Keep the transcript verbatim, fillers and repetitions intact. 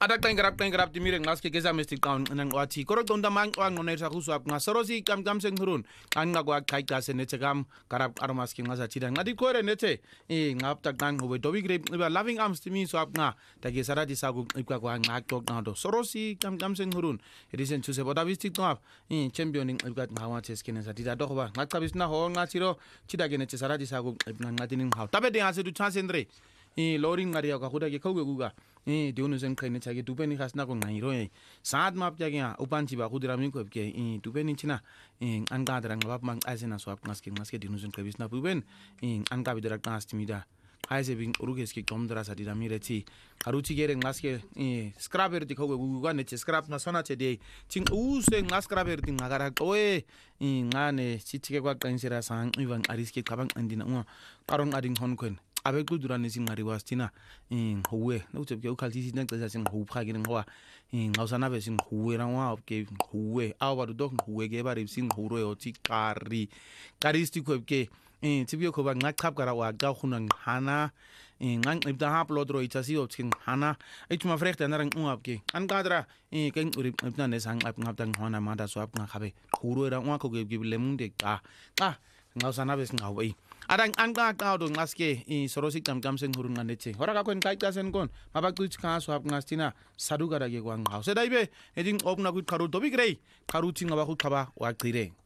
Ada qengrap qengrap timire ngaske keza mesti qaun nangwathi koro tonda mang qangone sa khuswa ngasarosi kam kam senghurun anga kwa khaika senethe kam karap armaski ngasa chida ngadi kore nethe e ngapta qang hobe dobi grip iba loving arms timi so apnga take sarati sagu ipka kwa ngaqok ngado sorosi kam kam senghurun edisen chuse boda bisti qap e championing ipka ngawa cheskene sa dida dokhba ngaqabisna ho ngachiro chida gene che sarati sagu ipna ngadinin haw tabe de ase du chansendre e loring ngari ka khuda ke khawge guga e diunusen khane chage dupeni khasna ko ngairo e saat map jage ya upanchi ba khudiramin ko ke e dupeni china e anga dra ngap mang asena swap ngaske ngaske diunusen khabisna buben e anga bidra transmida haise bin uruges ke komdra sa diramireti haruchi gere ngaske e scraper ti khawge guga ne scrap na sona che de ching use ngascraper ti ngagara oe e ngane chichike kwa qensira sang ivan ariske khabang andina un karon ading hon kwen abe kudurane singari wastina in huwe no tshebke o khaltisi nna xesha sing hupha ke ngwa in ngawusana be sing huwe ra wa ke huwe awa du dok huwe ke ba re sing huro yo tsikari karisti khwebke in tshebke khoba ngaqhap kara wa ga khuna hana in ngang ibda ha plodro itasi o tsing hana ituma frechte na rang ungapke an gadra in ken uri ibna ne sang ap ngaptang hona mada so ap ngakhabe huro ra wa ko ke lemunde ka ka ngawusana be sing hawe Adang anga tao ngaske i sorosik tam tam sen hurun nganeche hora ka kon kai ka sen kon mabak tu chka so ap ngastina sadu gara ge gwang haus daibe eding opna gut kharu dobi grei kharu chinga ba khut khaba wa qire